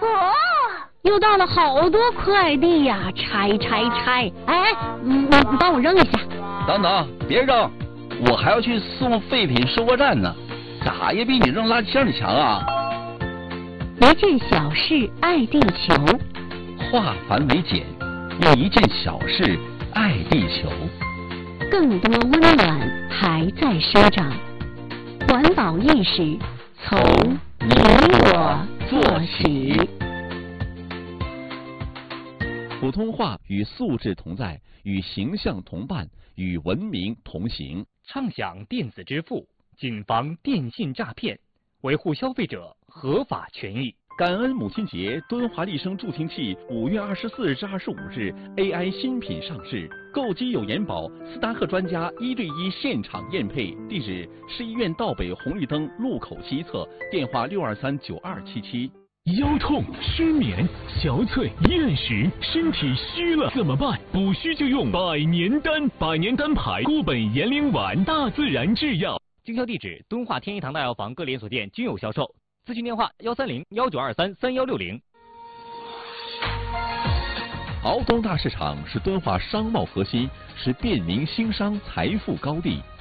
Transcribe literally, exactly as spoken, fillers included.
哦，又到了好多快递呀，拆拆拆！哎，你你帮我扔一下。 等等，别扔，我还要去送废品收货站呢，咋也比你扔垃圾箱里强啊！ 一件小事爱地球， 化繁为简，用一件小事爱地球。 更多温暖还在生长，环保意识从你我做起。 普通话与素质同在，与形象同伴，与文明同行。 畅享电子支付，谨防电信诈骗，维护消费者合法权益。 感恩母亲节，敦华丽声助听器五月二十四日至二十五日 A I 新品上市，购机有延保，斯达克专家一对一现场验配。地址：市医院道北红绿灯路口西侧，电话六二三九二七七。 腰痛、失眠、憔悴、厌食，身体虚了怎么办？补虚就用百年丹，百年丹牌固本延龄丸，大自然制药。 经销地址：敦化天一堂大药房各连锁店均有销售。咨询电话：幺三零幺九二三三幺六零。 敖东大市场是敦化商贸核心，是便民兴商财富高地。